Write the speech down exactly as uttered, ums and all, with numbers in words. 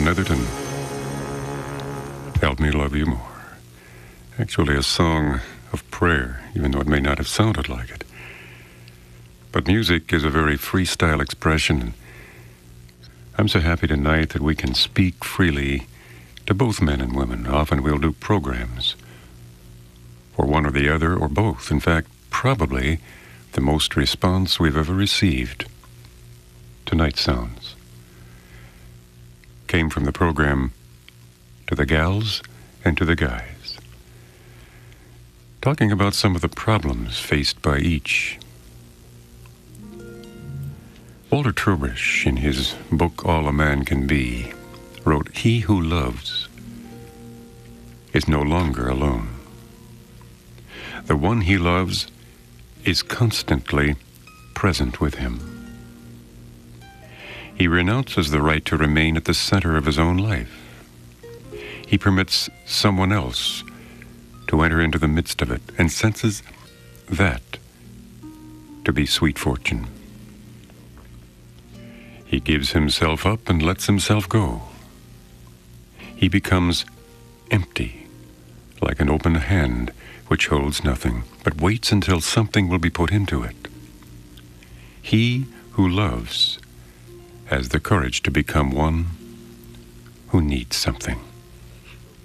John Netherton, Help Me Love You More. Actually a song of prayer, even though it may not have sounded like it. But music is a very freestyle expression, and I'm so happy tonight that we can speak freely to both men and women. Often we'll do programs for one or the other, or both. In fact, probably the most response we've ever received to Night Sounds came from the program To the Gals and to the Guys, talking about some of the problems faced by each. Walter Trubish, in his book All a Man Can Be, wrote, "He who loves is no longer alone. The one he loves is constantly present with him. He renounces the right to remain at the center of his own life. He permits someone else to enter into the midst of it and senses that to be sweet fortune. He gives himself up and lets himself go. He becomes empty, like an open hand which holds nothing, but waits until something will be put into it. He who loves has the courage to become one who needs something."